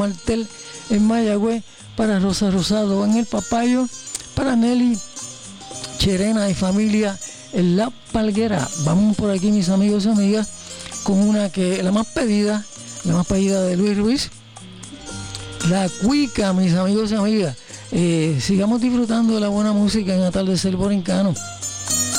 Martel en Mayagüez, para Rosa Rosado en El Papayo, para Nelly Cherena y familia en La Palguera. Vamos por aquí, mis amigos y amigas, con una que la más pedida de Luis Ruiz, La Cuica, mis amigos y amigas. Sigamos disfrutando de la buena música en Atardecer Borincano.